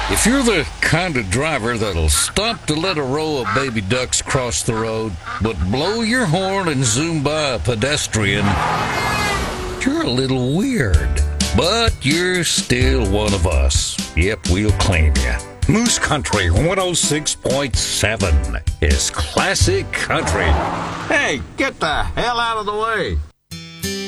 If you're the kind of driver that'll stop to let a row of baby ducks cross the road, but blow your horn and zoom by a pedestrian, you're a little weird. But you're still one of us. Yep, we'll claim you. Moose Country 106.7 is classic country. Hey, get the hell out of the way.